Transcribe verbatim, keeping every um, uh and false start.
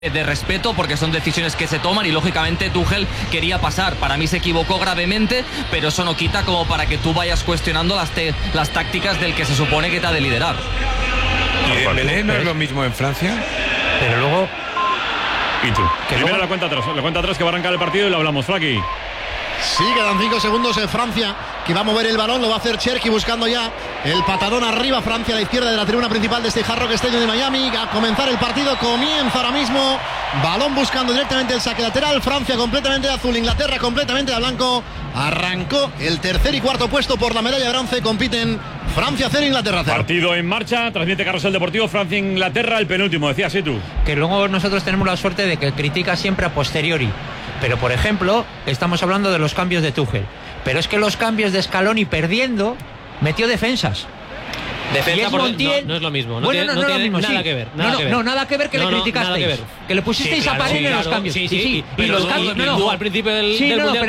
de respeto, porque son decisiones que se toman y lógicamente Tuchel quería pasar. Para mí se equivocó gravemente, pero eso no quita como para que tú vayas cuestionando las, te, las tácticas del que se supone que te ha de liderar. ¿Y Dembélé no es lo mismo en Francia? Pero luego... ¿Y tú? Que Primero luego... la cuenta atrás, la cuenta atrás que va a arrancar el partido y lo hablamos, Flaki. Sí, quedan cinco segundos en Francia, que va a mover el balón, lo va a hacer Cherki buscando ya el patadón arriba. Francia a la izquierda de la tribuna principal de este Hard Rock Stadium de Miami. A comenzar el partido, comienza ahora mismo. Balón buscando directamente el saque lateral. Francia completamente de azul, Inglaterra completamente de blanco. Arrancó el tercer y cuarto puesto por la medalla de bronce. Compiten Francia cero, Inglaterra cero. Partido en marcha, transmite Carrusel Deportivo, Francia-Inglaterra, el penúltimo, decías ¿sí tú? Que luego nosotros tenemos la suerte de que critica siempre a posteriori. Pero, por ejemplo, estamos hablando de los cambios de Tuchel. Pero es que los cambios de Scaloni perdiendo, metió defensas. Defensa es por Montiel... no, no es lo mismo. No bueno, tiene, no, no no, tiene lo mismo, nada sí. que ver. No, Nada no, que ver. no, nada que ver que no, le criticasteis. No, nada que ver. Que le pusisteis sí, claro, a Paredes sí, en claro, los cambios. Sí, sí, sí. sí. Y, y los, los cambios... y, No, y tú no. al principio del, sí, del no, Mundial